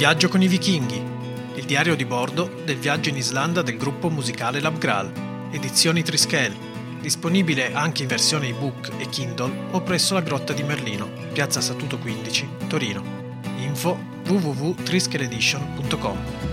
Viaggio con i vichinghi, il diario di bordo del viaggio in Islanda del gruppo musicale Labgral, edizioni Triskele, disponibile anche in versione ebook e Kindle o presso la Grotta di Merlino, Piazza Statuto 15, Torino. Info www.triskeleedition.com.